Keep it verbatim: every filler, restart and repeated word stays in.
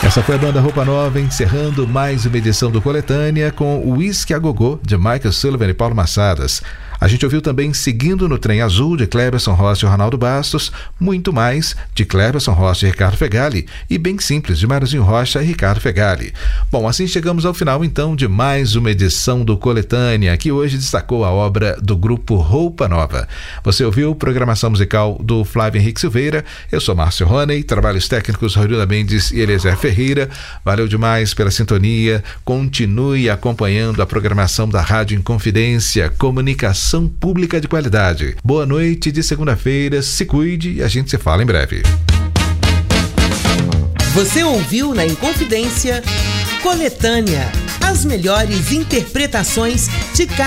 Essa foi a banda Roupa Nova, encerrando mais uma edição do Coletânea com o Whisky a Gogô, de Michael Sullivan e Paulo Massadas. A gente ouviu também Seguindo no Trem Azul, de Cleberson Rossi e Ronaldo Bastos, Muito Mais, de Cleberson Rossi e Ricardo Fegali, e Bem Simples, de Marzinho Rocha e Ricardo Fegali. Bom, assim chegamos ao final, então, de mais uma edição do Coletânea, que hoje destacou a obra do grupo Roupa Nova. Você ouviu programação musical do Flávio Henrique Silveira, eu sou Márcio Roney, trabalhos técnicos Rodilda Mendes e Eliezer Ferreira. Valeu demais pela sintonia, continue acompanhando a programação da Rádio Inconfidência, comunicação pública de qualidade. Boa noite de segunda-feira, se cuide e a gente se fala em breve. Você ouviu na Inconfidência Coletânea, as melhores interpretações de cada